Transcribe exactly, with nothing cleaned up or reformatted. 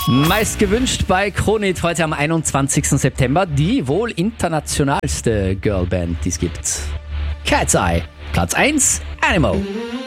Meist gewünscht bei Kronit heute am einundzwanzigsten September die wohl internationalste Girlband, die es gibt. Cat's Eye, Platz eins, Animal.